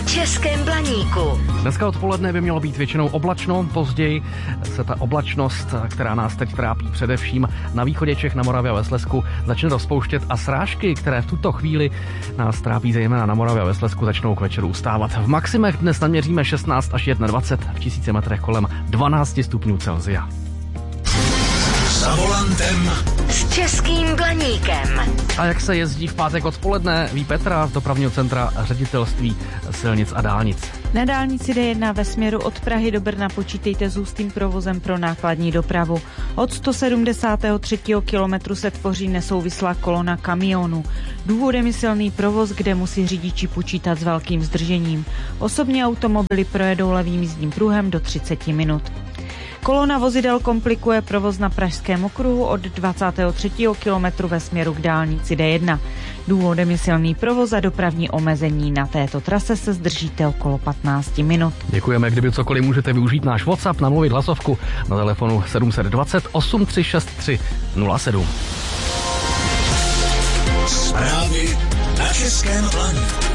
Českém Blaníku. Dneska odpoledne by mělo být většinou oblačno, později se ta oblačnost, která nás teď trápí především na východě Čech, na Moravě a ve Slezsku, začne rozpouštět a srážky, které v tuto chvíli nás trápí zejména na Moravě a ve Slezsku, začnou k večeru ustávat. V maximech dnes naměříme 16 až 21, v 1000 metrech kolem 12 stupňů Celsia. Za volantem S Českým Blaníkem. A jak se jezdí v pátek odpoledne, ví Petra z dopravního centra Ředitelství silnic a dálnic. Na dálnici D1 ve směru od Prahy do Brna počítejte s hustým provozem pro nákladní dopravu. Od 173. kilometru se tvoří nesouvislá kolona kamionů. Důvodem je silný provoz, kde musí řidiči počítat s velkým zdržením. Osobní automobily projedou levým jízdním pruhem do 30 minut. Kolona vozidel komplikuje provoz na Pražském okruhu od 23. kilometru ve směru k dálnici D1. Důvodem je silný provoz a dopravní omezení. Na této trase se zdržíte okolo 15 minut. Děkujeme, kdyby cokoliv můžete využít náš WhatsApp, namluvit hlasovku na telefonu 720 8363 07. Zprávy na Českém Blaníku.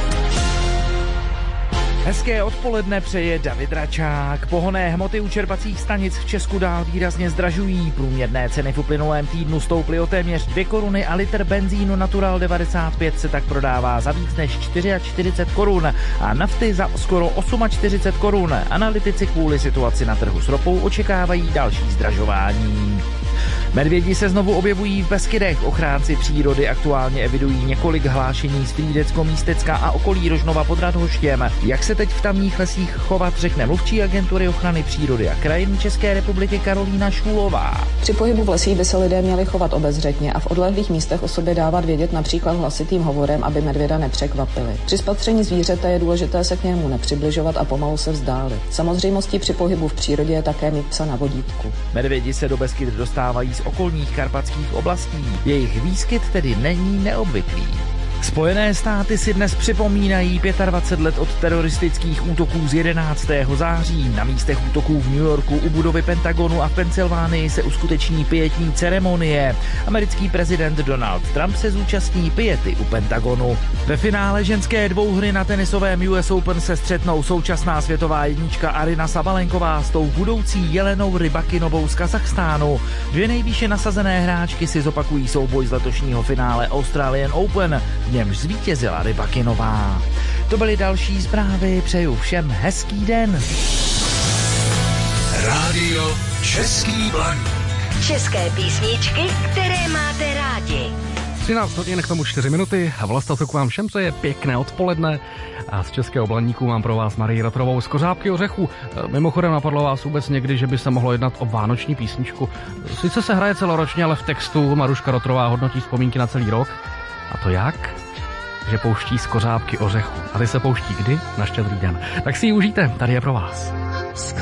Hezké odpoledne přeje David Račák. Pohonné hmoty u čerpacích stanic v Česku dál výrazně zdražují. Průměrné ceny v uplynulém týdnu stouply o téměř 2 koruny a litr benzínu Natural 95 se tak prodává za víc než 44 korun a nafty za skoro 48 korun. Analytici kvůli situaci na trhu s ropou očekávají další zdražování. Medvědi se znovu objevují v Beskydech. Ochránci přírody aktuálně evidují několik hlášení z Frýdecko-Místecka a okolí Rožnova pod Radhoštěm. Jak se teď v tamních lesích chovat, řekne mluvčí agentury ochrany přírody a krajiny České republiky Karolína Šulová. Při pohybu v lesích by se lidé měli chovat obezřetně a v odlehlých místech o sobě dávat vědět například hlasitým hovorem, aby medvěda nepřekvapili. Při spatření zvířete je důležité se k němu nepřibližovat a pomalu se vzdálit. Samozřejmostí při pohybu v přírodě je také mít psa na vodítku. Medvědi se do Beskyd dostávají z okolních karpatských oblastí. Jejich výskyt tedy není neobvyklý. Spojené státy si dnes připomínají 25 let od teroristických útoků z 11. září. Na místech útoků v New Yorku, u budovy Pentagonu a v Pensylvánii se uskuteční pietní ceremonie. Americký prezident Donald Trump se zúčastní piety u Pentagonu. Ve finále ženské dvouhry na tenisovém US Open se střetnou současná světová jednička Aryna Sabalenková s tou budoucí Jelenou Rybakinovou z Kazachstánu. Dvě nejvýše nasazené hráčky si zopakují souboj z letošního finále Australian Open, v němž zvítězila Rybakinová. To byly další zprávy, přeju všem hezký den. Rádio Český Blaník. České písničky, které máte rádi. 13 hodin k tomu 4 minuty a Vlastatok vám všem přeje pěkné odpoledne a z Českého Blaníku mám pro vás Marii Rotrovou z Kořápky ořechu. Mimochodem napadlo vás vůbec někdy, že by se mohlo jednat o vánoční písničku. Sice se hraje celoročně, ale v textu Maruška Rotrová hodnotí vzpomínky na celý rok. A to jak? Že pouští z Kořápky ořechu. A ty se pouští kdy? Na Štědrý den. Tak si ji užijte, tady je pro vás.